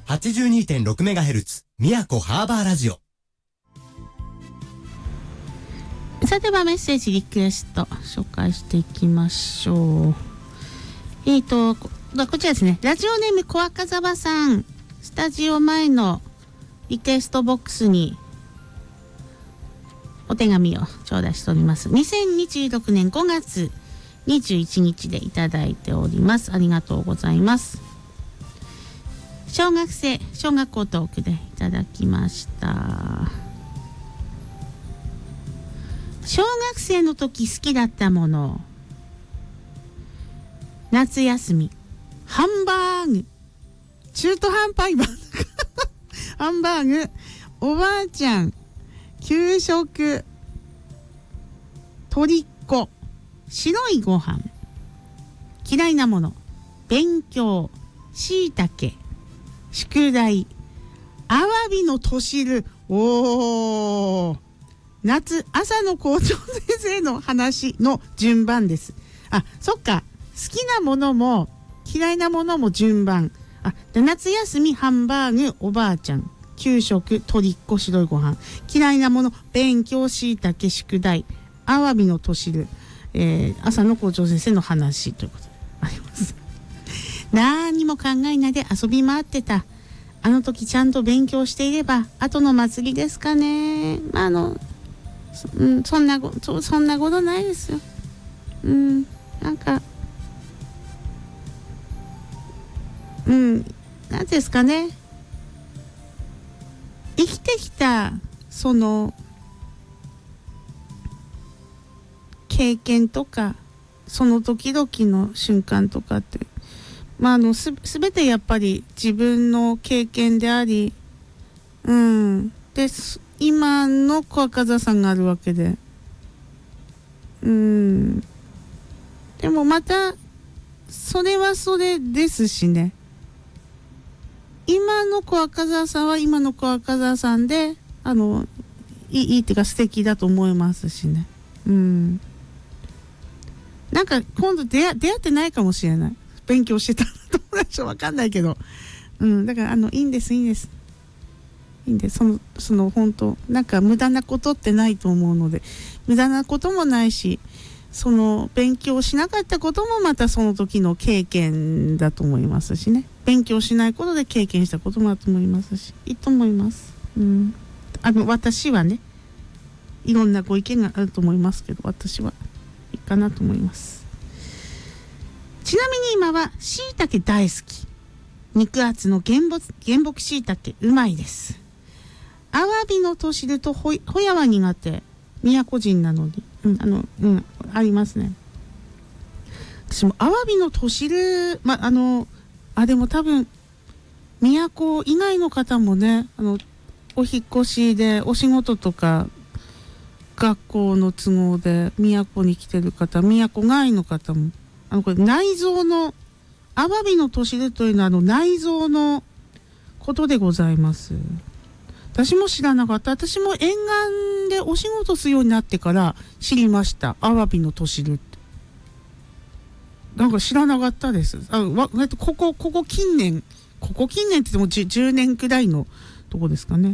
82.6MHz 宮古ハーバーラジオ。 さてはメッセージリクエスト紹介していきましょう。こちらですね。ラジオネーム小赤沢さん、スタジオ前のリクエストボックスにお手紙を頂戴しております。2026年5月21日でいただいております。ありがとうございます。小学校トークでいただきました。小学生の時好きだったもの、夏休みハンバーグ、中途半端今ハンバーグ、おばあちゃん、給食、とりっこ、白いご飯、嫌いなもの、勉強、しいたけ、宿題、アワビのとしる、夏、朝の校長先生の話の順番です。あ、そっか。好きなものも嫌いなものも順番。で夏休みハンバーグ、おばあちゃん、給食、とりっこ、白いご飯、嫌いなもの、勉強、しいたけ、宿題、アワビのとしる、朝の校長先生の話ということであります。何も考えないで遊び回ってた。あの時ちゃんと勉強していれば後の祭りですかね。そんなことないですよ。なんかなんですかね、生きてきたその経験とかその時々の瞬間とかってすべてやっぱり自分の経験であり、で今の小赤座さんがあるわけで、でもまたそれはそれですしね。今の小赤座さんは今の小赤座さんでいいっていうか素敵だと思いますしね。なんか今度出会ってないかもしれない。勉強してた友達は分かんないけど、だからいいんです。その本当なんか無駄なことってないと思うので、無駄なこともないし、その勉強しなかったこともまたその時の経験だと思いますしね。勉強しないことで経験したこともあると思いますし、いいと思います。私はね、いろんなご意見があると思いますけど、私はいいかなと思います。ちなみに今はしいたけ大好き。肉厚の原木しいたけうまいです。アワビのとしるとホヤは苦手。宮古人なのに、ありますね。私もアワビのとしる、でも多分宮古以外の方もね、お引っ越しでお仕事とか学校の都合で宮古に来てる方、宮古外の方もこれ内臓のアワビのとしるというのは内臓のことでございます。私も知らなかった。私も沿岸でお仕事するようになってから知りました。アワビのとしるって。なんか知らなかったです。ここ近年って言っても10年くらいのとこですかね。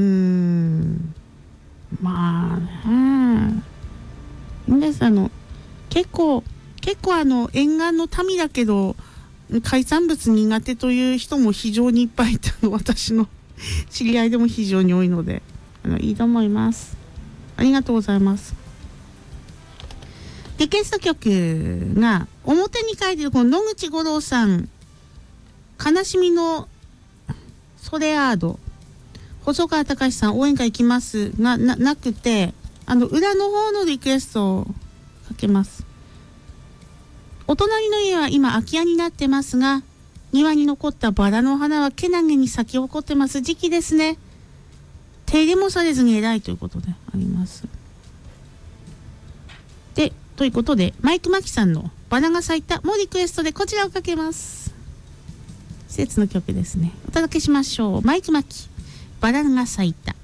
いいんです。結構沿岸の民だけど海産物苦手という人も非常にいっぱいいたの。私の知り合いでも非常に多いのでいいと思います。ありがとうございます。リクエスト曲が表に書いてるこの野口五郎さん、悲しみのソレアード、細川隆さん応援歌行きますが なくて裏の方のリクエストをかけます。お隣の家は今空き家になってますが、庭に残ったバラの花はけなげに咲き誇ってます。時期ですね。手入れもされずに偉いということであります。で、ということでマイクマキさんのバラが咲いたもリクエストでこちらをかけます。季節の曲ですね。お届けしましょう。マイクマキ、バラが咲いた。